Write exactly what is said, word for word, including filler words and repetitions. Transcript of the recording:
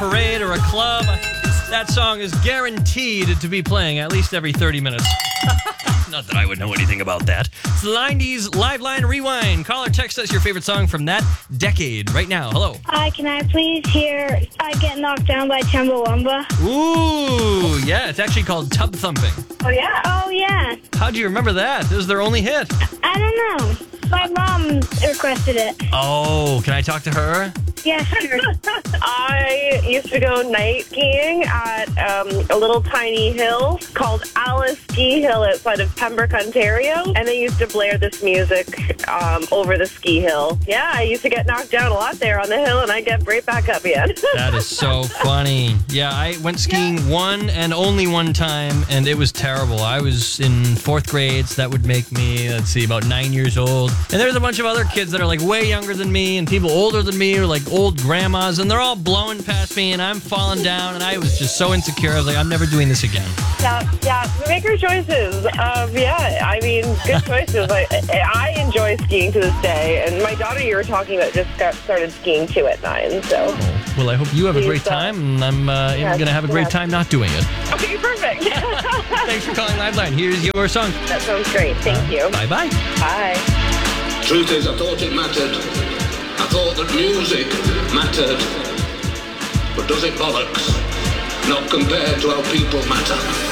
parade or a club, that song is guaranteed to be playing at least every thirty minutes. Not that I would know anything about that. It's the nineties Live Line Rewind. Call or text us your favorite song from that decade right now. Hello. Hi, can I please hear I Get Knocked Down by Chumbawamba? Ooh, yeah, it's actually called Tub Thumping. Oh, yeah? Oh, yeah. How'd you remember that? This was their only hit. I don't know. My mom requested it. Oh, can I talk to her? Yeah, sure. I used to go night skiing at um, a little tiny hill called Alice Ski Hill outside of Pembroke, Ontario. And they used to blare this music um, over the ski hill. Yeah, I used to get knocked down a lot there on the hill, and I get right back up again. That is so funny. Yeah, I went skiing one and only one time, and it was terrible. I was in fourth grade, so that would make me, let's see, about nine years old. And there's a bunch of other kids that are like way younger than me, and people older than me, or like old grandmas, and they're all blowing past me, and I'm falling down, and I was just so insecure. I was like, I'm never doing this again. Yeah, yeah, make your choices. Um, yeah, I mean, good choices. I, I enjoy skiing to this day, and my daughter you were talking about just got started skiing too at nine, so. Well, I hope you have a great time, and I'm uh, Yeah, going to have a great yeah. time not doing it. Okay, perfect. Thanks for calling Live Line. Here's your song. That sounds great. Thank you. Bye-bye. Bye. Truth is, I thought it mattered. I thought that music mattered. But does it bollocks? Not compared to how people matter.